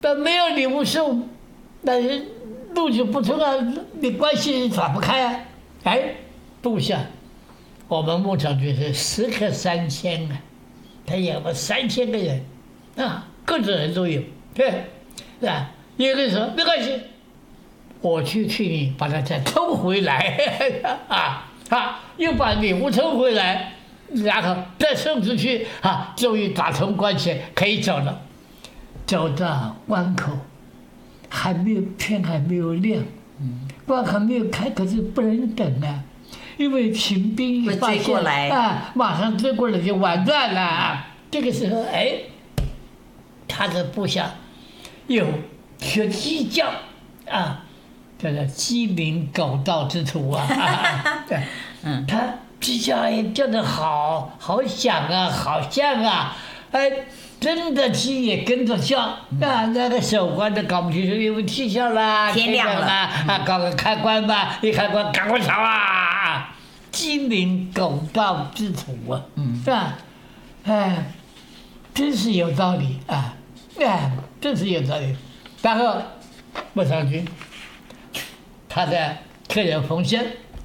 但没有礼物送，那路就不通啊，你关系转不开啊。哎，部下，我们牧场就是10个3000啊，他养了3000个人，啊，各种人都有，对，是吧？有个人说没关系，我去替你把它再偷回来，又把礼物偷回来，然后再送出去，终于打通关系，可以走了。走到关口，天还没有亮，关还没有开，可是不能等啊，因为秦兵一发现马上追过来就完蛋了啊！这个时候，哎，他的部下有学鸡叫啊，叫做鸡鸣狗盗之徒啊，对，他鸡叫也叫得好响啊，好像啊，哎。真的鸡也跟着叫，那个守关的搞不清楚，因为天亮了， 天亮了， 搞个开关吧，一开关赶快逃啊！鸡鸣狗盗之徒啊，是吧？哎，真是有道理啊，真是有道理。然后牧场君，他的客人冯生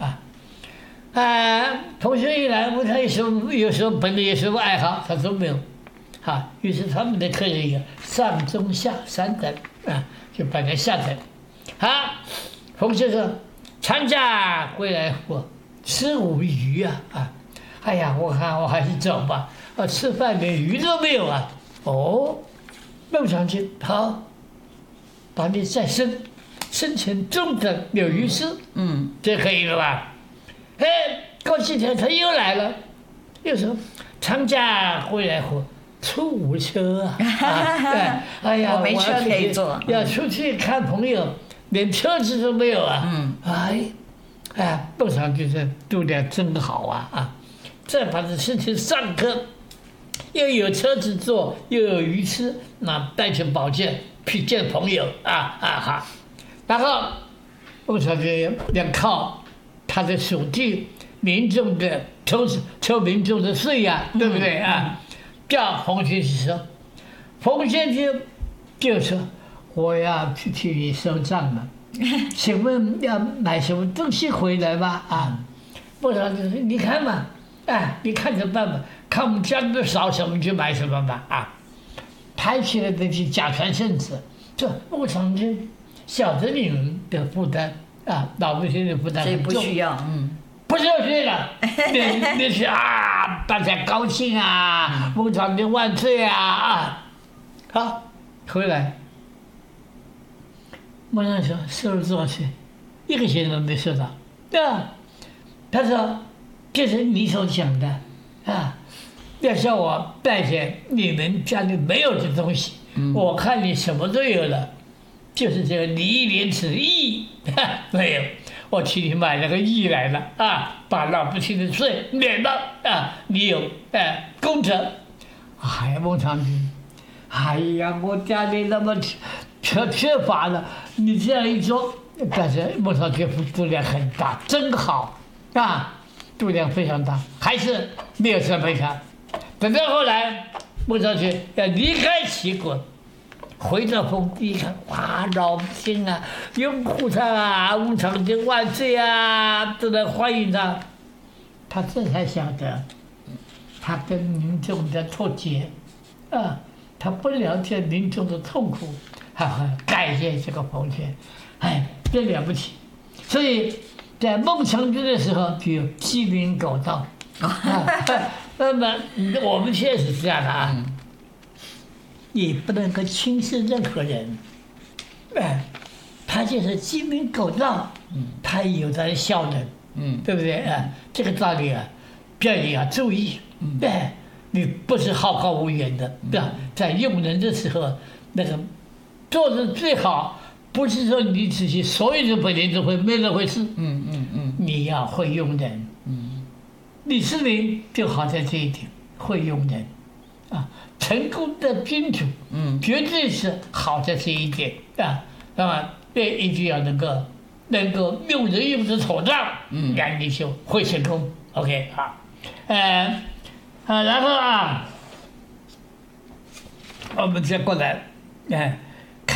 冯生一来，问他有什么本领，有什么爱好，他说没有。于是他们的客人有上中下3等就把他下等。冯先生长假归来后吃无鱼哎呀，我看我还是走吧，吃饭连鱼都没有啊。孟尝君，好，把你再升成中等有鱼吃，这可以了吧？过几天他又来了，又说长假归来后出无车哎呀， 我没车可以坐， 要出去看朋友，连车子都没有啊！孟尝君说度量真好啊！再把这事情上课，又有车子坐，又有鱼吃，那带去保健去见朋友好。然后孟尝君要靠他的属地民众的抽民众的税对不对叫冯先生说，冯先生就说我要去替你收账了，请问要买什么东西回来吧？孟尝君说你看嘛，你看着办吧，看我们家里少什么就买什么吧抬起来的去假传圣旨，这孟尝君晓得你们的负担老百姓的负担很重， 所以不需要不是这个，你是大家高兴孟尝君万岁好，回来，孟尝君收了多少钱？1个钱都没收到。他说，这是你所讲的要叫我带些你们家里没有的东西，我看你什么都有了，就是这个礼义廉耻义没有。我替你买了个义来了把老百姓的税免了你有功德。孟尝君，我家里那么缺乏了，你这样一说，但是孟尝君度量很大，真好度量非常大，还是没有准备他。等到后来，孟尝君要离开齐国。回到封地一看，老百姓拥护他孟尝君万岁都来欢迎他。他这才晓得，他跟民众的脱节他不了解民众的痛苦，感谢这个冯先，真了不起。所以在孟尝君的时候就有鸡鸣狗盗那么我们现在是这样的也不能够轻视任何人，他就是鸡鸣狗盗，他有他的效能，对不对这个道理别人要注意，你不是好高骛远的，在用人的时候，那个做的最好，不是说你自己所有的本领都会，没那回事，你要会用人，李世民就好在这一点，会用人。成功的君主，绝对是好在这一点那么一定要能够用人用得妥当，你就会成功。OK 然后我们再过来，